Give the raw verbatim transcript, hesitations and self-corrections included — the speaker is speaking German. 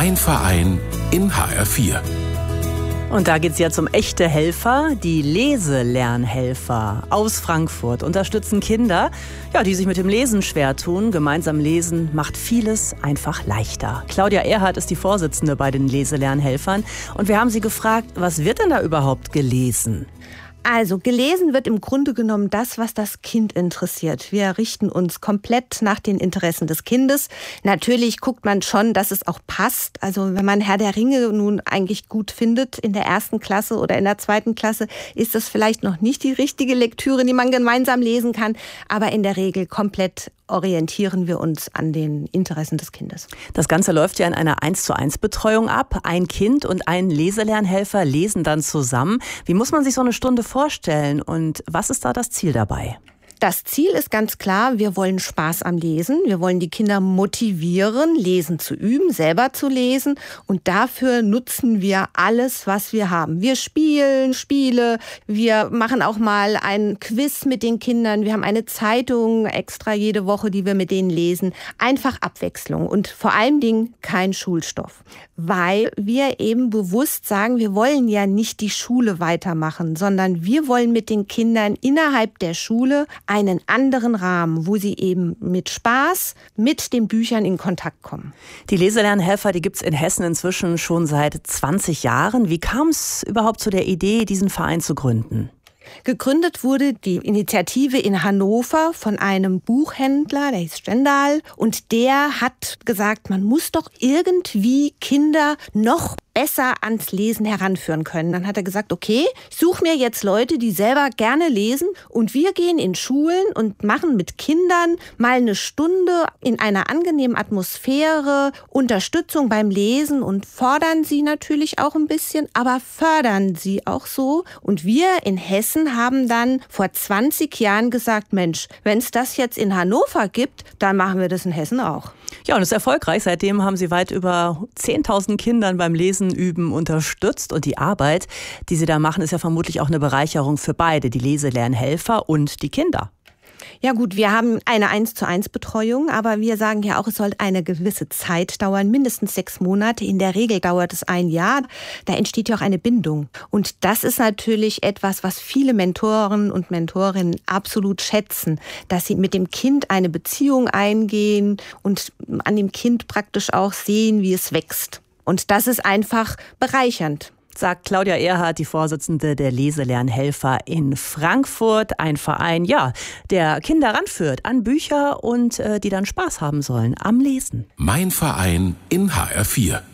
Mein Verein in H R vier. Und da geht's jetzt um echte Helfer. Die Leselernhelfer aus Frankfurt unterstützen Kinder, ja, die sich mit dem Lesen schwer tun. Gemeinsam lesen macht vieles einfach leichter. Claudia Erhardt ist die Vorsitzende bei den Leselernhelfern. Und wir haben sie gefragt, was wird denn da überhaupt gelesen? Also gelesen wird im Grunde genommen das, was das Kind interessiert. Wir richten uns komplett nach den Interessen des Kindes. Natürlich guckt man schon, dass es auch passt. Also wenn man Herr der Ringe nun eigentlich gut findet in der ersten Klasse oder in der zweiten Klasse, ist das vielleicht noch nicht die richtige Lektüre, die man gemeinsam lesen kann. Aber in der Regel komplett orientieren wir uns an den Interessen des Kindes. Das Ganze läuft ja in einer eins zu eins Betreuung ab. Ein Kind und ein Leselernhelfer lesen dann zusammen. Wie muss man sich so eine Stunde vorstellen und was ist da das Ziel dabei? Das Ziel ist ganz klar, wir wollen Spaß am Lesen. Wir wollen die Kinder motivieren, Lesen zu üben, selber zu lesen. Und dafür nutzen wir alles, was wir haben. Wir spielen Spiele, wir machen auch mal ein Quiz mit den Kindern. Wir haben eine Zeitung extra jede Woche, die wir mit denen lesen. Einfach Abwechslung und vor allen Dingen kein Schulstoff. Weil wir eben bewusst sagen, wir wollen ja nicht die Schule weitermachen, sondern wir wollen mit den Kindern innerhalb der Schule einen anderen Rahmen, wo sie eben mit Spaß mit den Büchern in Kontakt kommen. Die Leselernhelfer, die gibt's in Hessen inzwischen schon seit zwanzig Jahren. Wie kam es überhaupt zu der Idee, diesen Verein zu gründen? Gegründet wurde die Initiative in Hannover von einem Buchhändler, der hieß Stendal. Und der hat gesagt, man muss doch irgendwie Kinder noch besser ans Lesen heranführen können. Dann hat er gesagt, okay, ich suche mir jetzt Leute, die selber gerne lesen und wir gehen in Schulen und machen mit Kindern mal eine Stunde in einer angenehmen Atmosphäre Unterstützung beim Lesen und fordern sie natürlich auch ein bisschen, aber fördern sie auch so. Und wir in Hessen haben dann vor zwanzig Jahren gesagt, Mensch, wenn es das jetzt in Hannover gibt, dann machen wir das in Hessen auch. Ja, und es ist erfolgreich. Seitdem haben sie weit über zehntausend Kindern beim Lesen üben unterstützt. Und die Arbeit, die sie da machen, ist ja vermutlich auch eine Bereicherung für beide, die Leselernhelfer und die Kinder. Ja gut, wir haben eine eins zu eins Betreuung, aber wir sagen ja auch, es soll eine gewisse Zeit dauern, mindestens sechs Monate. In der Regel dauert es ein Jahr. Da entsteht ja auch eine Bindung. Und das ist natürlich etwas, was viele Mentoren und Mentorinnen absolut schätzen, dass sie mit dem Kind eine Beziehung eingehen und an dem Kind praktisch auch sehen, wie es wächst. Und das ist einfach bereichernd. Sagt Claudia Erhardt, die Vorsitzende der Leselernhelfer in Frankfurt. Ein Verein, ja, der Kinder ranführt an Bücher und äh, die dann Spaß haben sollen am Lesen. Mein Verein in H R vier.